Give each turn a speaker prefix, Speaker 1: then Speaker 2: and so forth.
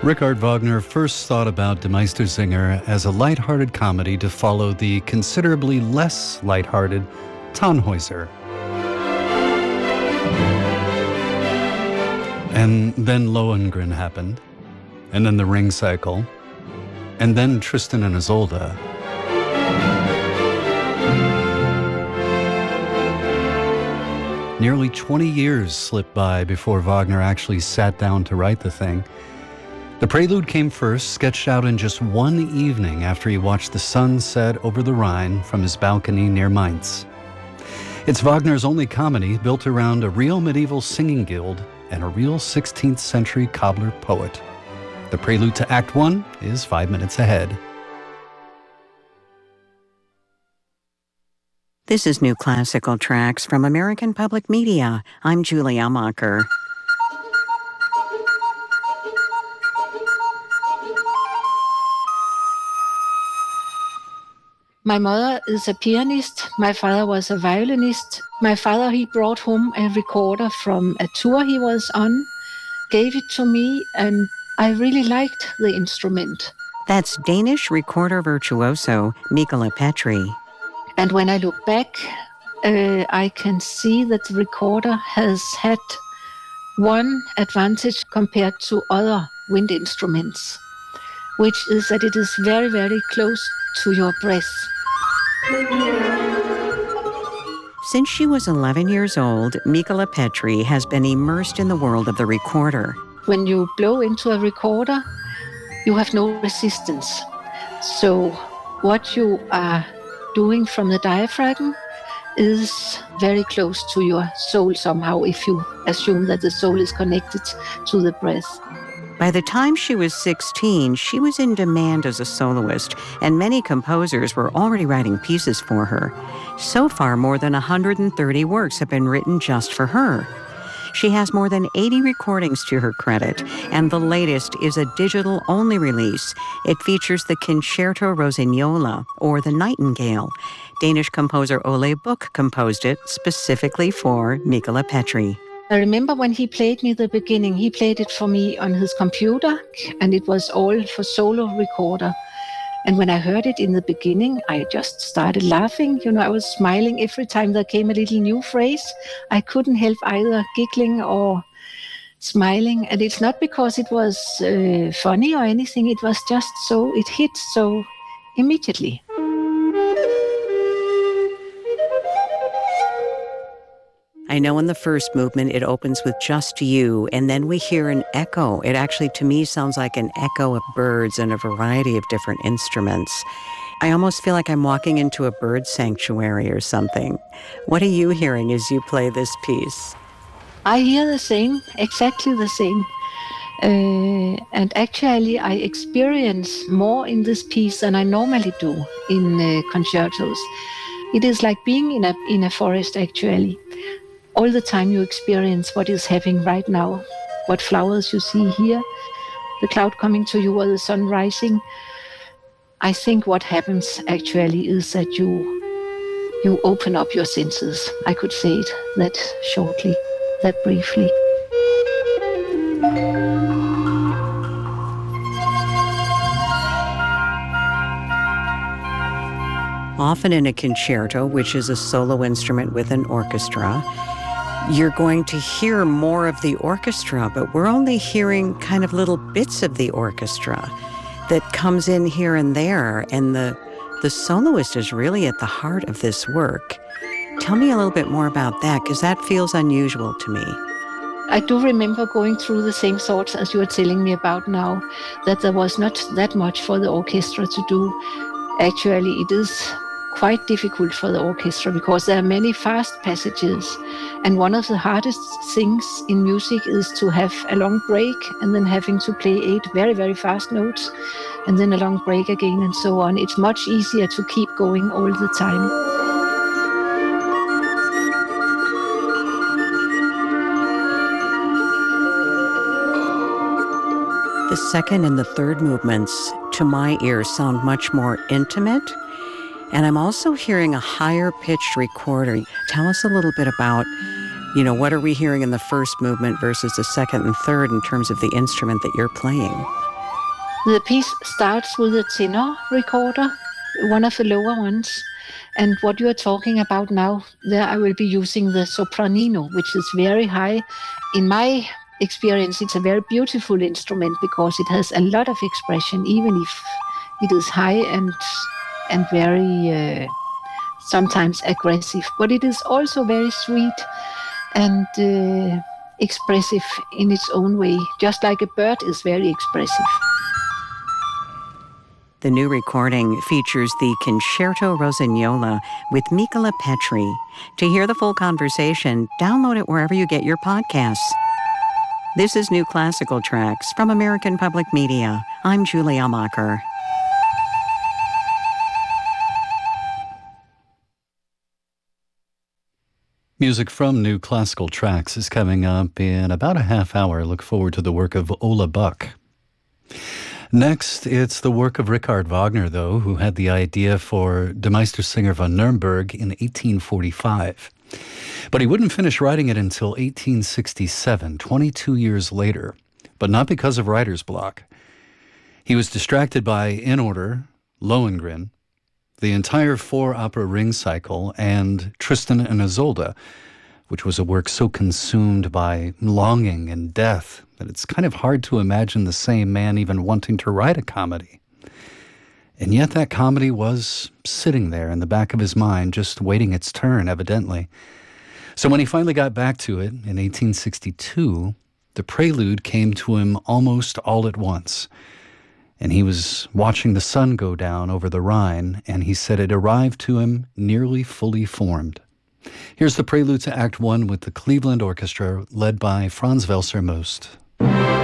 Speaker 1: Richard Wagner first thought about Die Meistersinger as a light-hearted comedy to follow the considerably less light-hearted Tannhäuser. And then Lohengrin happened, and then the Ring Cycle, and then Tristan and Isolde. Nearly 20 years slipped by before Wagner actually sat down to write the thing. The prelude came first, sketched out in just one evening after he watched the sun set over the Rhine from his balcony near Mainz. It's Wagner's only comedy built around a real medieval singing guild and a real 16th century cobbler poet. The prelude to Act 1 is 5 minutes ahead.
Speaker 2: This is New Classical Tracks from American Public Media. I'm Julie Amacher.
Speaker 3: My mother is a pianist. My father was a violinist. My father, he brought home a recorder from a tour he was on, gave it to me, and I really liked the instrument.
Speaker 2: That's Danish recorder virtuoso Michala Petri.
Speaker 3: And when I look back, I can see that the recorder has had one advantage compared to other wind instruments, which is that it is very, very close to your breath.
Speaker 2: Since she was 11 years old, Michala Petri has been immersed in the world of the recorder.
Speaker 3: When you blow into a recorder, you have no resistance. So what you are doing from the diaphragm is very close to your soul somehow, if you assume that the soul is connected to the breath.
Speaker 2: By the time she was 16, she was in demand as a soloist, and many composers were already writing pieces for her. So far, more than 130 works have been written just for her. She has more than 80 recordings to her credit, and the latest is a digital-only release. It features the Concerto Rosignola, or the Nightingale. Danish composer Ole Buch composed it specifically for Michala Petri.
Speaker 3: I remember when he played me the beginning, he played it for me on his computer, and it was all for solo recorder. And when I heard it in the beginning, I just started laughing. I was smiling every time there came a little new phrase. I couldn't help either giggling or smiling. And it's not because it was funny or anything. It was just so, it hit so immediately.
Speaker 2: I know in the first movement it opens with Just You, and then we hear an echo. It actually, to me, sounds like an echo of birds and a variety of different instruments. I almost feel like I'm walking into a bird sanctuary or something. What are you hearing as you play this piece?
Speaker 3: I hear the same, exactly the same. And actually, I experience more in this piece than I normally do in concertos. It is like being in a forest, actually. All the time you experience what is happening right now, what flowers you see here, the cloud coming to you or the sun rising. I think what happens actually is that you open up your senses. I could say it that shortly, that briefly.
Speaker 2: Often in a concerto, which is a solo instrument with an orchestra, you're going to hear more of the orchestra, but we're only hearing kind of little bits of the orchestra that comes in here and there, and the soloist is really at the heart of this work. Tell me a little bit more about that, because that feels unusual to me.
Speaker 3: I do remember going through the same thoughts as you are telling me about now, that there was not that much for the orchestra to do. Actually, it is quite difficult for the orchestra because there are many fast passages, and one of the hardest things in music is to have a long break and then having to play 8 very, very fast notes and then a long break again and so on. It's much easier to keep going all the time.
Speaker 2: The second and the third movements, to my ear, sound much more intimate. And I'm also hearing a higher pitched recorder. Tell us a little bit about, what are we hearing in the first movement versus the second and third in terms of the instrument that you're playing?
Speaker 3: The piece starts with a tenor recorder, one of the lower ones. And what you are talking about now, there I will be using the sopranino, which is very high. In my experience, it's a very beautiful instrument because it has a lot of expression, even if it is high and very sometimes aggressive. But it is also very sweet and expressive in its own way, just like a bird is very expressive.
Speaker 2: The new recording features the Concerto Rosignola with Michala Petri. To hear the full conversation, download it wherever you get your podcasts. This is New Classical Tracks from American Public Media. I'm Julia Macher.
Speaker 1: Music from New Classical Tracks is coming up in about a half hour. Look forward to the work of Ola Buck. Next, it's the work of Richard Wagner, though, who had the idea for Der Meistersinger von Nürnberg in 1845. But he wouldn't finish writing it until 1867, 22 years later, but not because of writer's block. He was distracted by In Order, Lohengrin, the entire four-opera Ring cycle, and Tristan and Isolde, which was a work so consumed by longing and death that it's kind of hard to imagine the same man even wanting to write a comedy. And yet that comedy was sitting there in the back of his mind, just waiting its turn, evidently. So when he finally got back to it in 1862, the prelude came to him almost all at once. And he was watching the sun go down over the Rhine, and he said it arrived to him nearly fully formed. Here's the prelude to Act 1 with the Cleveland Orchestra, led by Franz Welser Most.